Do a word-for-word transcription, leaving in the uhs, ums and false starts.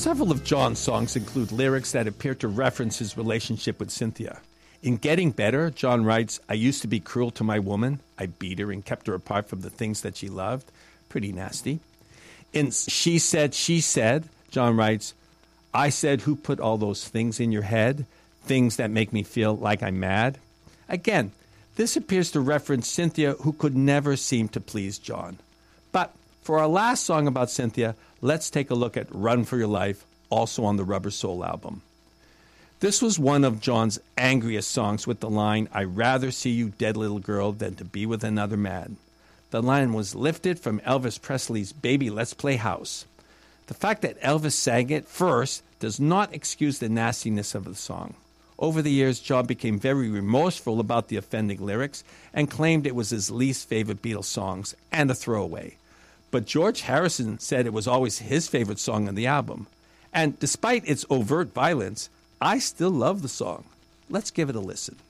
Several of John's songs include lyrics that appear to reference his relationship with Cynthia. In Getting Better, John writes, I used to be cruel to my woman. I beat her and kept her apart from the things that she loved. Pretty nasty. In She Said, She Said, John writes, I said, who put all those things in your head? Things that make me feel like I'm mad. Again, this appears to reference Cynthia, who could never seem to please John. But for our last song about Cynthia, let's take a look at Run for Your Life, also on the Rubber Soul album. This was one of John's angriest songs with the line, I'd rather see you dead, little girl, than to be with another man. The line was lifted from Elvis Presley's Baby, Let's Play House. The fact that Elvis sang it first does not excuse the nastiness of the song. Over the years, John became very remorseful about the offending lyrics and claimed it was his least favorite Beatles songs and a throwaway. But George Harrison said it was always his favorite song on the album. And despite its overt violence, I still love the song. Let's give it a listen.